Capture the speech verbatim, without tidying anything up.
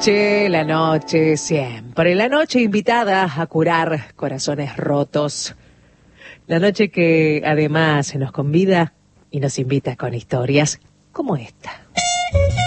noche, la noche, siempre. La noche invitada a curar corazones rotos. La noche que además nos convida y nos invita con historias como esta.